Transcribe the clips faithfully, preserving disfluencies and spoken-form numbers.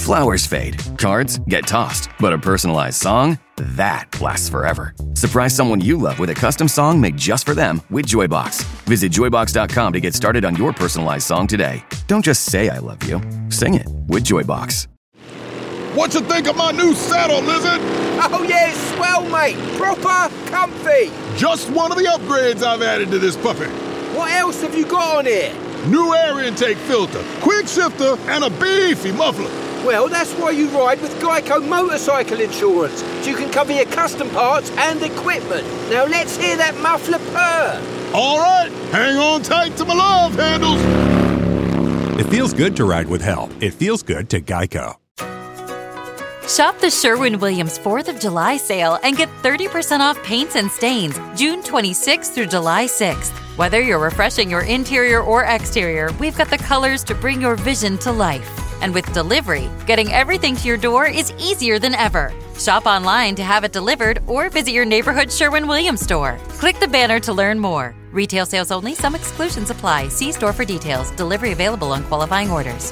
Flowers fade, cards get tossed, but a personalized song? That lasts forever. Surprise someone you love with a custom song made just for them with Joybox. Visit joybox dot com to get started on your personalized song today. Don't just say I love you. Sing it with Joybox. What you think of my new saddle, Lizard? Oh yeah, it's swell, mate. Proper comfy. Just one of the upgrades I've added to this puppy. What else have you got on here? New air intake filter, quick shifter, and a beefy muffler. Well, that's why you ride with Geico Motorcycle Insurance, so you can cover your custom parts and equipment. Now let's hear that muffler purr. All right, hang on tight to my love handles. It feels good to ride with help. It feels good to Geico. Shop the Sherwin-Williams fourth of July sale and get thirty percent off paints and stains June twenty-sixth through July sixth. Whether you're refreshing your interior or exterior, we've got the colors to bring your vision to life. And with delivery, getting everything to your door is easier than ever. Shop online to have it delivered or visit your neighborhood Sherwin-Williams store. Click the banner to learn more. Retail sales only. Some exclusions apply. See store for details. Delivery available on qualifying orders.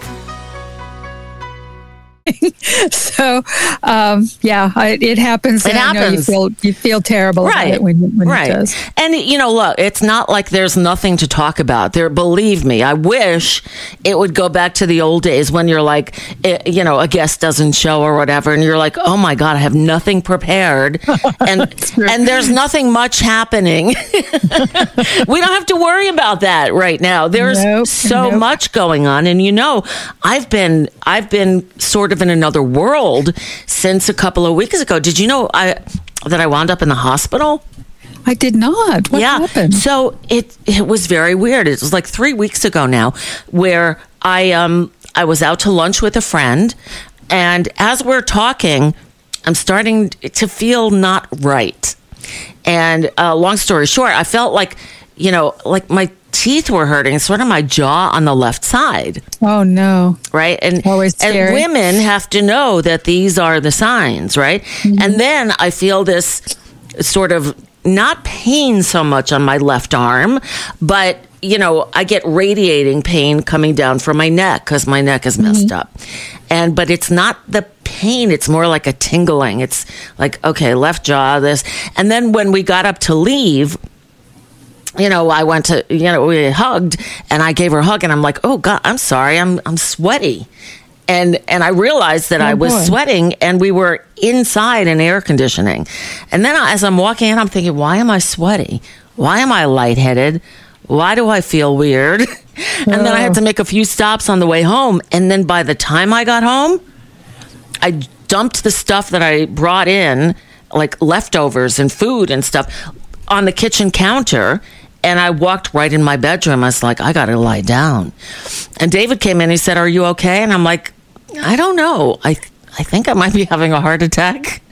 So, um, yeah, I, it happens. It and I know happens. you feel you feel terrible Right. about it when, when right. it does. And, you know, look, it's not like there's nothing to talk about. There, believe me, I wish it would go back to the old days when you're like, eh, you know, a guest doesn't show or whatever, and you're like, oh my God, I have nothing prepared, and and there's nothing much happening. We don't have to worry about that right now. There's Nope. so Nope. much going on, and you know, I've been I've been sort of in another world since a couple of weeks ago. Did you know I that I wound up in the hospital? I did not. What yeah. happened? So it it was very weird. It was like three weeks ago now, where I um I was out to lunch with a friend, and as we're talking, I'm starting to feel not right. And uh, long story short, I felt like, you know, like my teeth were hurting, sort of my jaw on the left side. Oh no! Right, and Always and scary. women have to know that these are the signs, right? Mm-hmm. And then I feel this sort of not pain so much on my left arm, but you know, I get radiating pain coming down from my neck because my neck is messed Mm-hmm. up. And but it's not the pain; it's more like a tingling. It's like, okay, left jaw, this, and then when we got up to leave, you know, I went to, you know, we hugged, and I gave her a hug, and I'm like, oh God, I'm sorry, I'm I'm sweaty. And and I realized that Oh, I was boy. sweating, and we were inside in air conditioning. And then as I'm walking in, I'm thinking, why am I sweaty? Why am I lightheaded? Why do I feel weird? And then I had to make a few stops on the way home. And then by the time I got home, I dumped the stuff that I brought in, like leftovers and food and stuff, on the kitchen counter. And I walked right in my bedroom. I was like, I got to lie down. And David came in. He said, are you okay? And I'm like, I don't know. I I think I might be having a heart attack.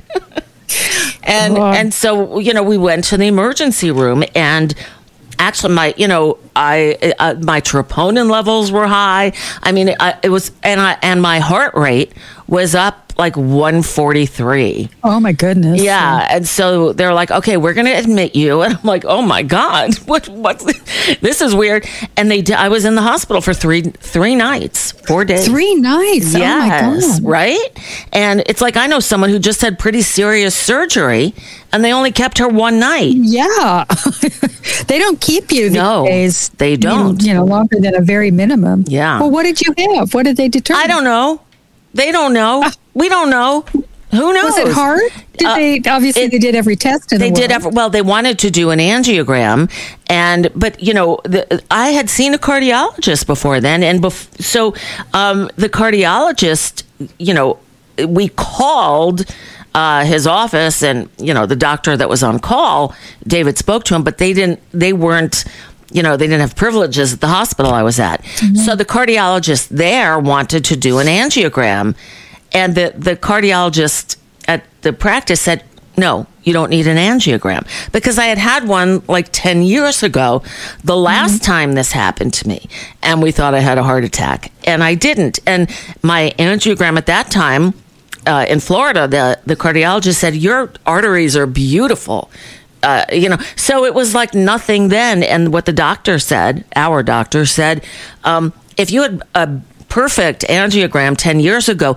and Wow. and so, you know, we went to the emergency room, and actually my, you know, I uh, my troponin levels were high. I mean, I, it was, and I and my heart rate was up like one forty-three. Oh my goodness! Yeah, and so they're like, "Okay, we're going to admit you," and I'm like, "Oh my God, what? What? This is weird." And they, did, I was in the hospital for three three nights, four days, Three nights. Yes, Oh my God! right? And it's like I know someone who just had pretty serious surgery, and they only kept her one night. Yeah, they don't keep you these No, days. they don't. You know, longer than a very minimum. Yeah. Well, what did you have? What did they determine? I don't know. They don't know. We don't know. Who knows? Was it hard? Did Uh, they obviously it- they did every test in They the did. world. Have, well, they wanted to do an angiogram, and but you know, the, I had seen a cardiologist before then, and bef- so um, the cardiologist, you know, we called uh, his office, and you know, the doctor that was on call, David spoke to him, but they didn't. They weren't. You know, they didn't have privileges at the hospital I was at. Mm-hmm. So the cardiologist there wanted to do an angiogram, and the the cardiologist at the practice said, no, you don't need an angiogram, because I had had one like ten years ago, the last Mm-hmm. time this happened to me, and we thought I had a heart attack, and I didn't. And my angiogram at that time uh, in Florida, the, the cardiologist said, your arteries are beautiful. Uh, you know, so it was like nothing then. And what the doctor said, our doctor said, um, if you had a perfect angiogram ten years ago,